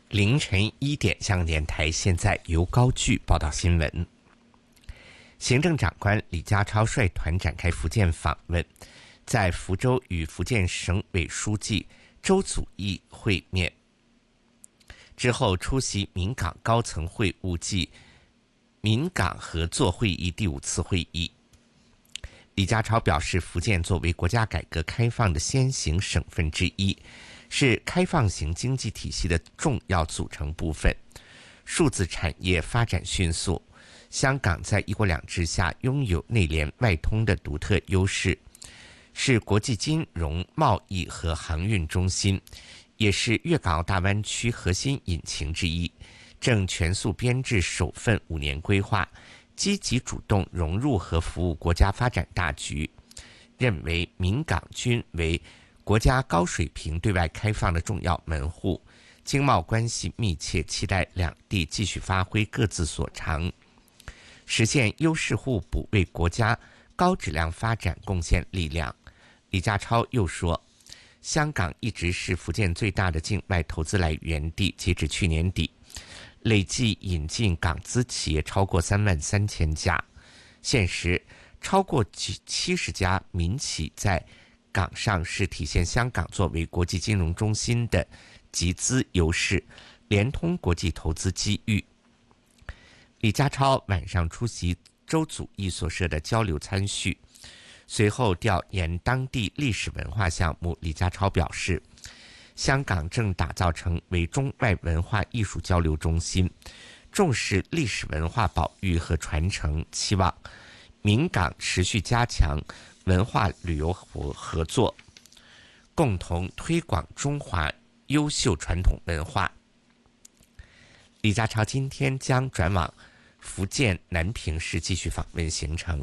凌晨1点，香港电台现在由高炬报道新闻。行政长官李家超率团展开福建访问，在福州与福建省委书记周祖义会面之后，出席闽港高层会晤暨闽港合作会议第5次会议。李家超表示，福建作为国家改革开放的先行省份之一，是开放型经济体系的重要组成部分，数字产业发展迅速。香港在一国两制下拥有内联外通的独特优势，是国际金融、贸易和航运中心，也是粤港澳大湾区核心引擎之一，正全速编制首份5年规划，积极主动融入和服务国家发展大局，认为闽港均为国家高水平对外开放的重要门户，经贸关系密切，期待两地继续发挥各自所长，实现优势互补，为国家高质量发展贡献力量。李家超又说，香港一直是福建最大的境外投资来源地，截至去年底，累计引进港资企业超过33000家，现时超过70家民企在港上，是体现香港作为国际金融中心的集资优势，连通国际投资机遇。李家超晚上出席周祖义所设的交流参叙，随后调研当地历史文化项目。李家超表示，香港正打造成为中外文化艺术交流中心，重视历史文化保育和传承，期望闽港持续加强文化旅游合作，共同推广中华优秀传统文化。李家超今天将转往福建南平市继续访问行程。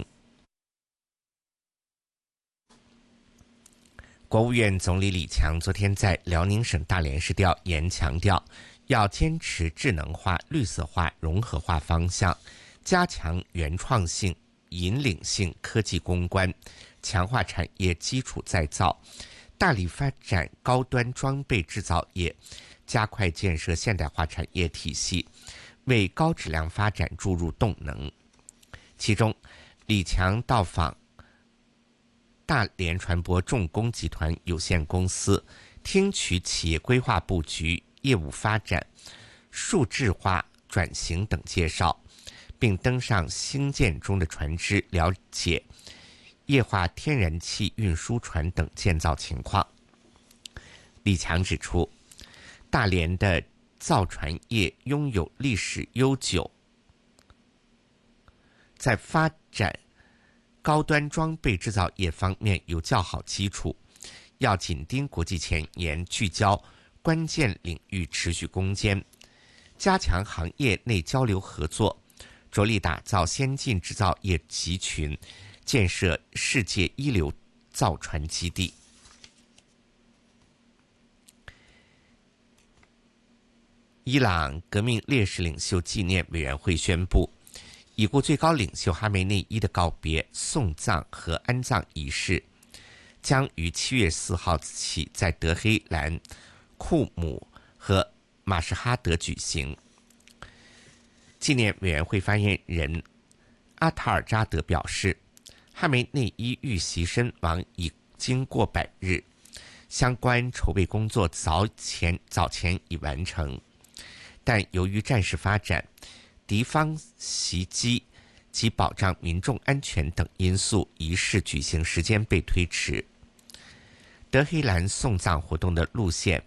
国务院总理李强昨天在辽宁省大连市调研强调，要坚持智能化、绿色化、融合化方向，加强原创性、引领性科技攻关，强化产业基础再造，大力发展高端装备制造业，加快建设现代化产业体系，为高质量发展注入动能。其中，李强到访大连船舶重工集团有限公司，听取企业规划布局、业务发展、数字化转型等介绍，并登上兴建中的船只，了解液化天然气运输船等建造情况。李强指出，大连的造船业拥有历史悠久，在发展高端装备制造业方面有较好基础，要紧盯国际前沿，聚焦关键领域，持续攻坚，加强行业内交流合作，着力打造先进制造业集群，建设世界一流造船基地。伊朗革命烈士领袖纪念委员会宣布，已故最高领袖哈梅内伊的告别、送葬和安葬仪式将于7月4号起在德黑兰、库姆和马什哈德举行。纪念委员会发言人阿塔尔扎德表示，哈梅内伊遇袭身亡已经过100日，相关筹备工作早前已完成，但由于战事发展、敌方袭击及保障民众安全等因素，仪式举行时间被推迟。德黑兰送葬活动的路线